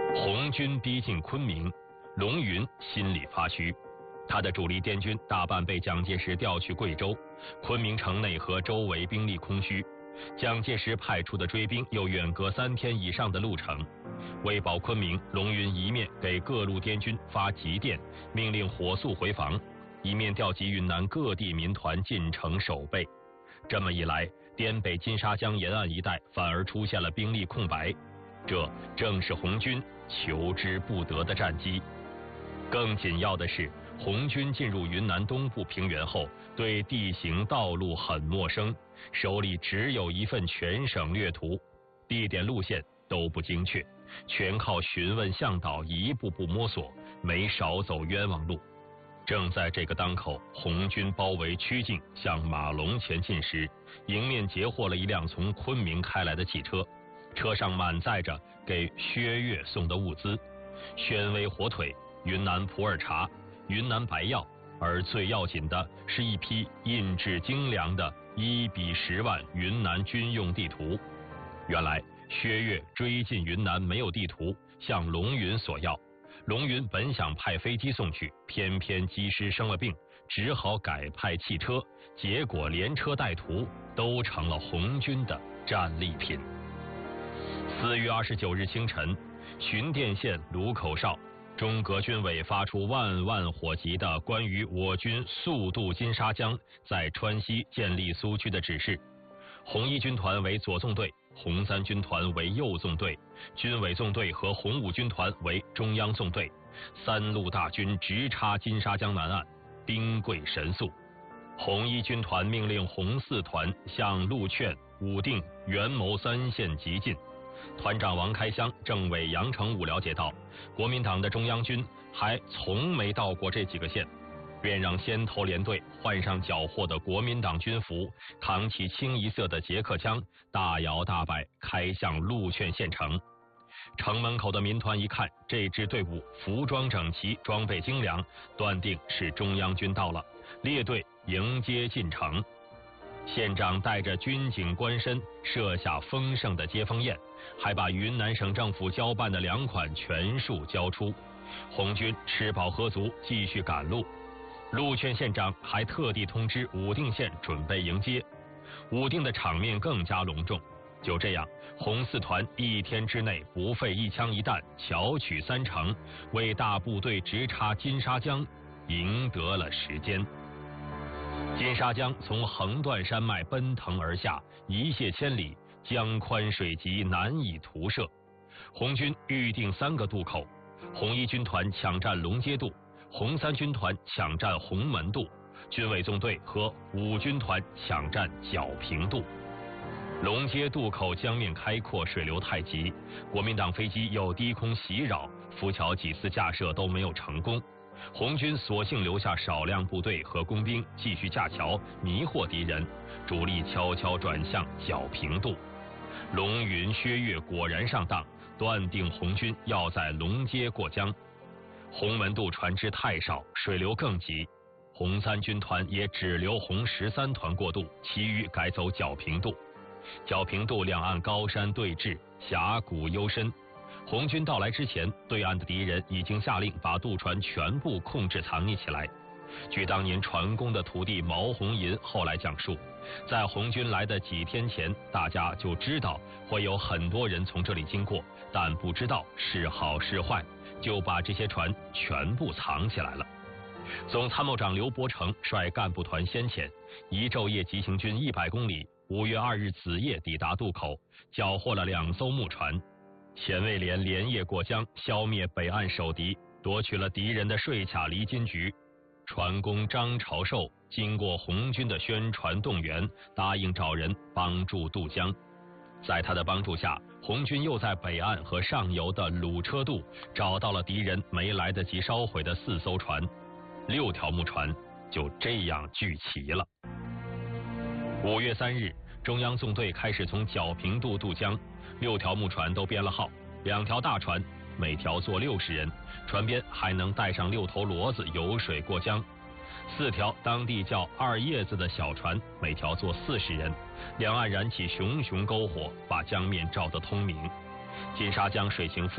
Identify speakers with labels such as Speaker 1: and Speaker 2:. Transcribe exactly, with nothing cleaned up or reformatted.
Speaker 1: 红军逼近昆明，龙云心里发虚。他的主力滇军大半被蒋介石调去贵州，昆明城内和周围兵力空虚，蒋介石派出的追兵又远隔三天以上的路程。为保昆明，龙云一面给各路滇军发急电，命令火速回防，一面调集云南各地民团进城守备。这么一来，滇北金沙江沿岸一带反而出现了兵力空白，这正是红军求之不得的战机。更紧要的是，红军进入云南东部平原后，对地形道路很陌生，手里只有一份全省略图，地点路线都不精确，全靠询问向导一步步摸索，没少走冤枉路。正在这个当口，红军包围曲靖向马龙前进时，迎面截获了一辆从昆明开来的汽车，车上满载着给薛岳送的物资：宣威火腿、云南普洱茶、云南白药，而最要紧的是一批印制精良的一比十万云南军用地图。原来薛岳追进云南没有地图，向龙云索要。龙云本想派飞机送去，偏偏机师生了病，只好改派汽车，结果连车带图都成了红军的战利品。四月二十九日清晨，循甸县卢口哨，中革军委发出万万火急的关于我军速渡金沙江，在川西建立苏区的指示。红一军团为左纵队，红三军团为右纵队，军委纵队和红五军团为中央纵队，三路大军直插金沙江南岸，兵贵神速。红一军团命令红四团向陆劝、武定、元谋三县急进。团长王开湘、政委杨成武了解到，国民党的中央军还从没到过这几个县，便让先头连队换上缴获的国民党军服，扛起清一色的捷克枪，大摇大摆开向陆劝县城。城门口的民团一看这支队伍服装整齐，装备精良，断定是中央军到了，列队迎接进城。县长带着军警官绅设下丰盛的接风宴，还把云南省政府交办的粮款全数交出。红军吃饱喝足，继续赶路。陆劝县长还特地通知武定县准备迎接，武定的场面更加隆重。就这样，红四团一天之内不费一枪一弹，巧取三城，为大部队直插金沙江赢得了时间。金沙江从横断山脉奔腾而下，一泻千里，江宽水急，难以图涉。红军预定三个渡口，红一军团抢占龙街渡，红三军团抢占红门渡，军委纵队和五军团抢占皎平渡。龙街渡口江面开阔，水流太急，国民党飞机又低空袭扰，浮桥几次架设都没有成功。红军索性留下少量部队和工兵继续架桥，迷惑敌人，主力悄悄转向皎平渡。龙云、薛岳果然上当，断定红军要在龙街过江。红门渡船只太少，水流更急，红三军团也只留红十三团过渡，其余改走皎平渡。皎平渡两岸高山对峙，峡谷幽深。红军到来之前，对岸的敌人已经下令把渡船全部控制藏匿起来。据当年船工的徒弟毛红银后来讲述，在红军来的几天前，大家就知道会有很多人从这里经过，但不知道是好是坏，就把这些船全部藏起来了。总参谋长刘伯承率干部团先遣，一昼夜急行军一百公里，五月二日子夜抵达渡口，缴获了两艘木船。钱卫连连夜过江，消灭北岸守敌，夺取了敌人的税卡离金局。船工张朝寿经过红军的宣传动员，答应找人帮助渡江。在他的帮助下，红军又在北岸和上游的鲁车渡找到了敌人没来得及烧毁的四艘船，六条木船就这样聚齐了。五月三日，中央纵队开始从皎平渡渡江，六条木船都编了号，两条大船，每条坐六十人，船边还能带上六头骡子游水过江。四条当地叫二叶子的小船，每条坐四十人，两岸燃起熊熊篝火，把江面照得通明。金沙江水情